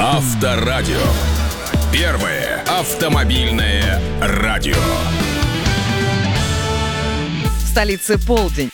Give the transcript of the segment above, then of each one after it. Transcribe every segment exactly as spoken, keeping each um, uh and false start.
Авторадио. Первое автомобильное радио. В столице полдень.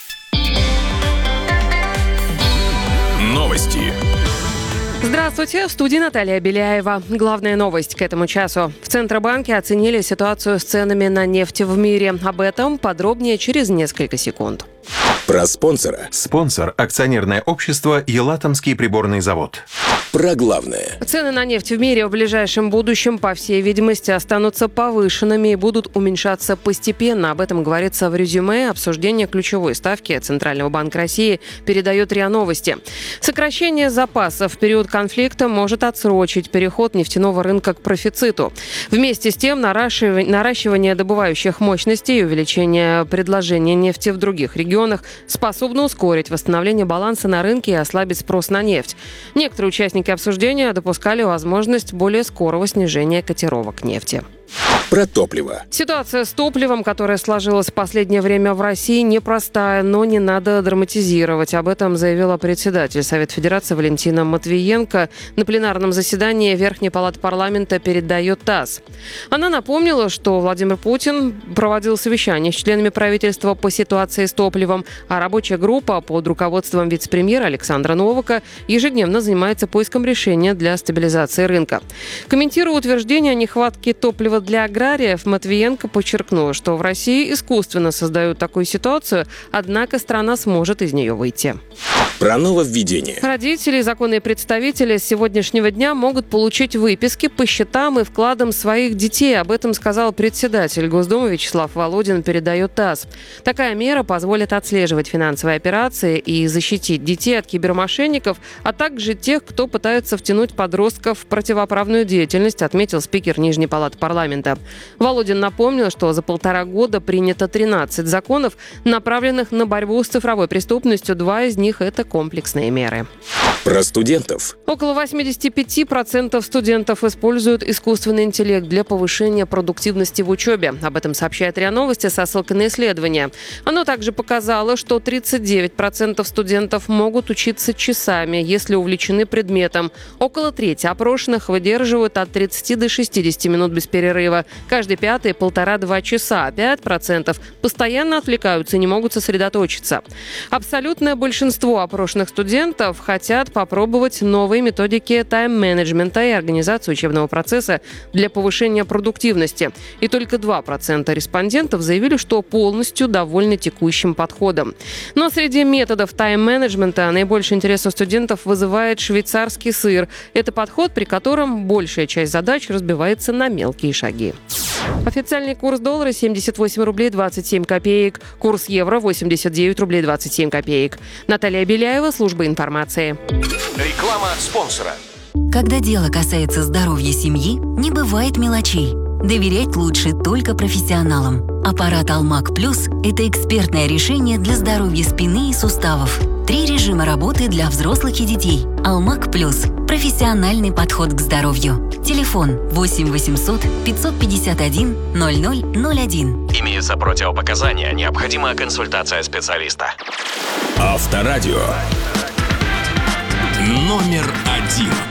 Новости. Здравствуйте, в студии Наталья Беляева. Главная новость к этому часу. В Центробанке оценили ситуацию с ценами на нефть в мире. Об этом подробнее через несколько секунд. Про спонсора. Спонсор – акционерное общество «Елатомский приборный завод». Про главное. Цены на нефть в мире в ближайшем будущем, по всей видимости, останутся повышенными и будут уменьшаться постепенно. Об этом говорится в резюме обсуждения ключевой ставки Центрального банка России, передает РИА Новости. Сокращение запасов в период конфликта может отсрочить переход нефтяного рынка к профициту. Вместе с тем, наращивание добывающих мощностей и увеличение предложения нефти в других регионах способно ускорить восстановление баланса на рынке и ослабить спрос на нефть. Некоторые участники обсуждения допускали возможность более скорого снижения котировок нефти. Про топливо. Ситуация с топливом, которая сложилась в последнее время в России, непростая, но не надо драматизировать. Об этом заявила председатель Совета Федерации Валентина Матвиенко на пленарном заседании Верхней палаты парламента, передает ТАСС. Она напомнила, что Владимир Путин проводил совещание с членами правительства по ситуации с топливом, а рабочая группа под руководством вице-премьера Александра Новака ежедневно занимается поиском решения для стабилизации рынка. Комментируя утверждение о нехватке топлива для аграриев, Матвиенко подчеркнула, что в России искусственно создают такую ситуацию, однако страна сможет из нее выйти. Про нововведение. Родители и законные представители с сегодняшнего дня могут получить выписки по счетам и вкладам своих детей. Об этом сказал председатель Госдумы Вячеслав Володин, передает ТАСС. Такая мера позволит отслеживать финансовые операции и защитить детей от кибермошенников, а также тех, кто пытается втянуть подростков в противоправную деятельность, отметил спикер Нижней палаты парламента. Володин напомнил, что за полтора года принято тринадцать законов, направленных на борьбу с цифровой преступностью. Два из них – это комплексные меры. Про студентов. Около восемьдесят пять процентов студентов используют искусственный интеллект для повышения продуктивности в учебе. Об этом сообщает РИА Новости со ссылкой на исследование. Оно также показало, что тридцать девять процентов студентов могут учиться часами, если увлечены предметом. Около трети опрошенных выдерживают от тридцати до шестидесяти минут без перерыва. Каждый пятый – полтора-два часа. пять процентов постоянно отвлекаются и не могут сосредоточиться. Абсолютное большинство опрошенных студентов хотят попробовать новые методики тайм-менеджмента и организацию учебного процесса для повышения продуктивности. И только два процента респондентов заявили, что полностью довольны текущим подходом. Но среди методов тайм-менеджмента наибольший интерес у студентов вызывает швейцарский сыр. Это подход, при котором большая часть задач разбивается на мелкие шаги. Официальный курс доллара семьдесят восемь рублей двадцать семь копеек. Курс евро восемьдесят девять рублей двадцать семь копеек. Наталья Беляева, служба информации. Реклама спонсора. Когда дело касается здоровья семьи, не бывает мелочей. Доверять лучше только профессионалам. Аппарат Алмак Плюс – это экспертное решение для здоровья спины и суставов. Три режима работы для взрослых и детей. Алмак Плюс – профессиональный подход к здоровью. Телефон восемь восемьсот пятьсот пятьдесят один ноль ноль ноль один. Имеются противопоказания, необходима консультация специалиста. Авторадио. Номер один.